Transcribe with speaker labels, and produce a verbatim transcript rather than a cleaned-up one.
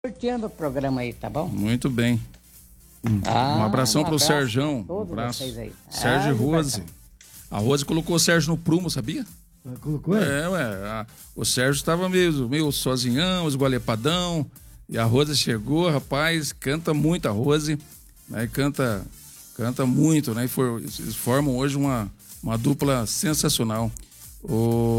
Speaker 1: Curtindo o programa aí, tá bom?
Speaker 2: Muito bem.
Speaker 1: Ah,
Speaker 2: um abração
Speaker 1: um
Speaker 2: pro
Speaker 1: abraço
Speaker 2: Serjão.
Speaker 1: a todos
Speaker 2: Um abraço.
Speaker 1: vocês aí.
Speaker 2: Sérgio
Speaker 1: Ah,
Speaker 2: Rose.
Speaker 1: libertão.
Speaker 2: A Rose colocou o Sérgio no prumo, sabia?
Speaker 3: Colocou? É?
Speaker 2: É, ué. a- o Sérgio estava meio, meio sozinhão, esgualepadão. E a Rose chegou, rapaz, canta muito a Rose. Né, canta, canta muito, né? E for, eles formam hoje uma, uma dupla sensacional. O